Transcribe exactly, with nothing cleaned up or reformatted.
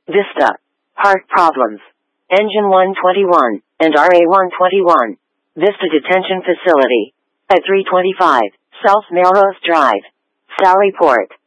Vista. Heart problems. Engine one twenty-one, and R A one twenty-one. Vista Detention Facility. At three twenty-five, South Melrose Drive. Sallyport.